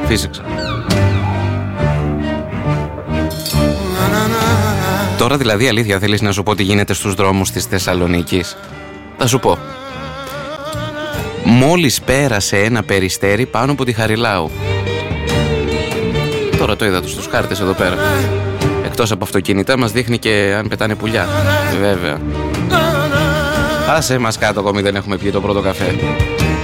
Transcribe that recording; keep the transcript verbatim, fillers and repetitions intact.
Φύσηξα. Τώρα δηλαδή αλήθεια θέλεις να σου πω τι γίνεται στους δρόμους της Θεσσαλονίκης? Θα σου πω. Μόλις πέρασε ένα περιστέρι πάνω από τη Χαριλάου. Τώρα το είδα τους τους χάρτες εδώ πέρα. Εκτός από αυτοκίνητα μας δείχνει και αν πετάνε πουλιά. Βέβαια. Άσε μας κάτω, ακόμη δεν έχουμε πιει το πρώτο καφέ.